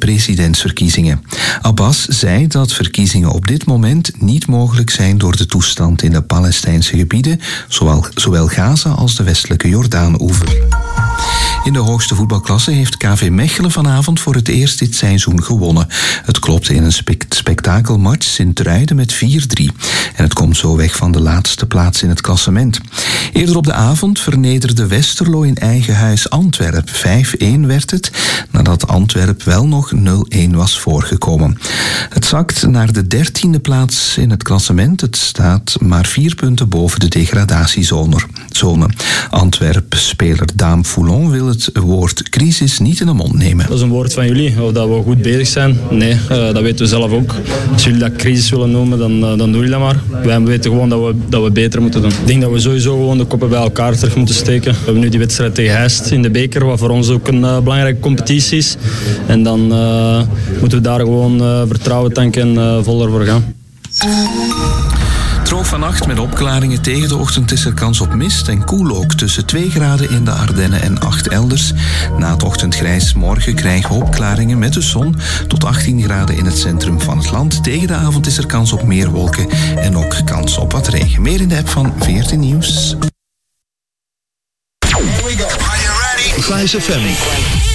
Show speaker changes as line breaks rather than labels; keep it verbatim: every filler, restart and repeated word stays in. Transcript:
presidentsverkiezingen. Abbas zei dat verkiezingen op dit moment niet mogelijk zijn door de toestand in de Palestijnse gebieden, zowel, zowel Gaza als de westelijke Jordaan-oever. In de hoogste voetbalklasse heeft K V Mechelen vanavond voor het eerst dit seizoen gewonnen. Het klopte in een spek- spektakelmatch Sint-Truiden met vier drie. En het komt zo weg van de laatste plaats in het klassement. Eerder op de avond vernederde Westerlo in eigen huis Antwerp. vijf-een werd het, nadat Antwerp wel nog nul-een was voorgekomen. Het zakt naar de dertiende plaats in het klassement. Het staat maar vier punten boven de degradatiezone. Antwerp-speler Daan Foulon wil het woord crisis niet in de mond nemen.
Dat is een woord van jullie, of dat we goed bezig zijn. Nee, uh, dat weten we zelf ook. Als jullie dat crisis willen noemen, dan, uh, dan doen jullie dat maar. Wij weten gewoon dat we, dat we beter moeten doen. Ik denk dat we sowieso gewoon de koppen bij elkaar terug moeten steken. We hebben nu die wedstrijd tegen Heist in de beker, wat voor ons ook een uh, belangrijke competitie is. En dan uh, moeten we daar gewoon uh, vertrouwen tanken en uh, vol ervoor gaan.
Droog vannacht met opklaringen. Tegen de ochtend is er kans op mist en koel ook. Tussen twee graden in de Ardennen en acht elders. Na het ochtendgrijs morgen krijgen we opklaringen met de zon tot achttien graden in het centrum van het land. Tegen de avond is er kans op meer wolken en ook kans op wat regen. Meer in de app van veertien Nieuws.
Fijs F M.